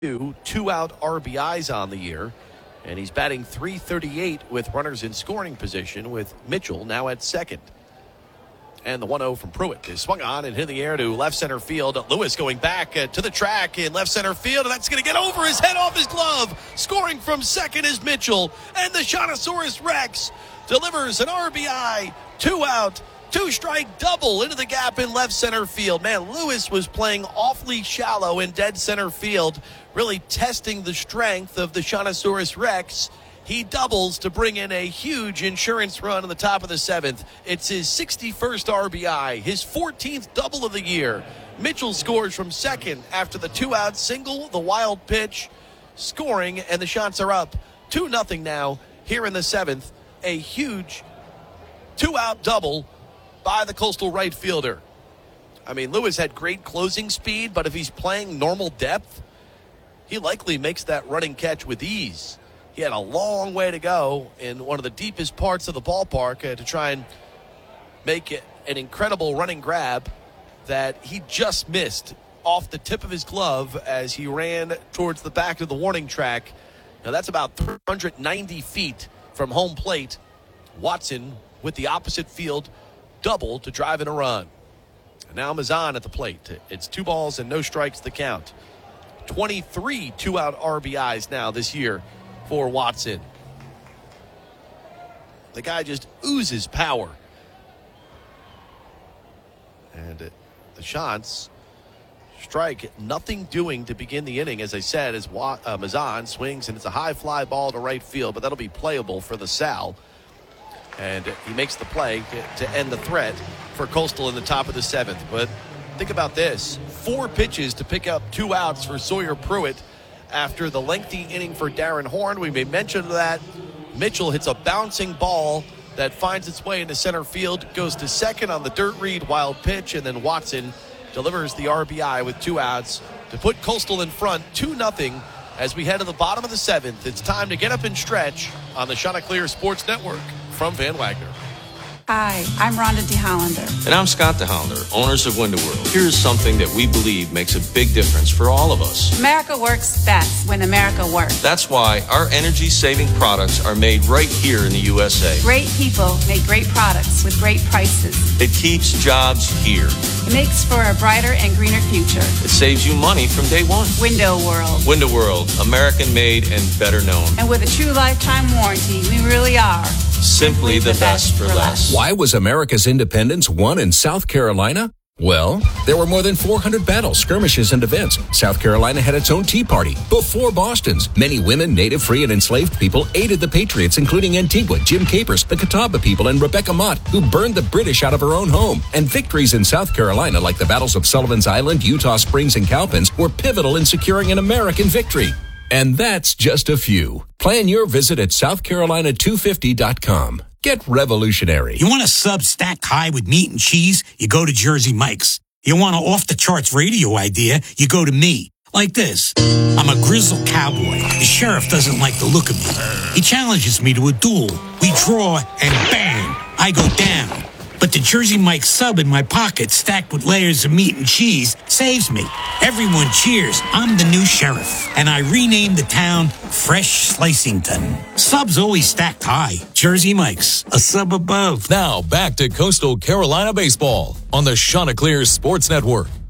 2-out RBIs on the year, and he's batting .338 with runners in scoring position, with Mitchell now at second. And the 1-0 from Pruitt is swung on and hit in the air to left center field. Lewis going back to the track in left center field, and that's going to get over his head, off his glove. Scoring from second is Mitchell, and the Shawnosaurus Rex delivers an RBI, 2-out, 2-strike double into the gap in left center field. Man, Lewis was playing awfully shallow in dead center field, really testing the strength of the Shawnosaurus Rex. He doubles to bring in a huge insurance run in the top of the seventh. It's his 61st RBI, his 14th double of the year. Mitchell scores from second after the 2-out single, the wild pitch, scoring, and the shots are up 2-0 now here in the seventh. A huge 2-out double by the Coastal right fielder. I mean, Lewis had great closing speed, but if he's playing normal depth, he likely makes that running catch with ease. He had a long way to go in one of the deepest parts of the ballpark to try and make it an incredible running grab that he just missed off the tip of his glove as he ran towards the back of the warning track. Now that's about 390 feet from home plate. Watson with the opposite field double to drive in a run. And now Mazan at the plate. It's 2 balls and no strikes the count. 23 2-out RBIs now this year for Watson. The guy just oozes power. And the shots strike, nothing doing to begin the inning, as I said, as Mazan swings, and it's a high fly ball to right field, but that'll be playable for the Sal. And he makes the play to end the threat for Coastal in the top of the seventh. But think about this. 4 pitches to pick up 2 outs for Sawyer Pruitt after the lengthy inning for Darren Horn. We may mention that Mitchell hits a bouncing ball that finds its way into center field, goes to second on the dirt read wild pitch, and then Watson delivers the RBI with 2 outs to put Coastal in front 2-0 as we head to the bottom of the seventh. It's time to get up and stretch on the Chanticleer Sports Network from Van Wagner. Hi, I'm Rhonda DeHollander. And I'm Scott DeHollander, owners of Window World. Here's something that we believe makes a big difference for all of us. America works best when America works. That's why our energy-saving products are made right here in the USA. Great people make great products with great prices. It keeps jobs here. It makes for a brighter and greener future. It saves you money from day one. Window World. Window World, American-made and better known. And with a true lifetime warranty, we really are simply the best for less. Why was America's independence won in South Carolina? Well, there were more than 400 battles, skirmishes, and events. South Carolina had its own Tea Party before Boston's. Many women, native, free, and enslaved people aided the Patriots, including Antigua, Jim Capers, the Catawba people, and Rebecca Mott, who burned the British out of her own home. And victories in South Carolina, like the battles of Sullivan's Island, Eutaw Springs, and Cowpens, were pivotal in securing an American victory. And that's just a few. Plan your visit at SouthCarolina250.com. Get revolutionary. You want a sub stacked high with meat and cheese? You go to Jersey Mike's. You want an off-the-charts radio idea? You go to me. Like this. I'm a grizzled cowboy. The sheriff doesn't like the look of me. He challenges me to a duel. We draw, and bang, I go down. But the Jersey Mike sub in my pocket, stacked with layers of meat and cheese, saves me. Everyone cheers. I'm the new sheriff. And I renamed the town Fresh Slicington. Subs always stacked high. Jersey Mike's, a sub above. Now back to Coastal Carolina baseball on the Chanticleer Sports Network.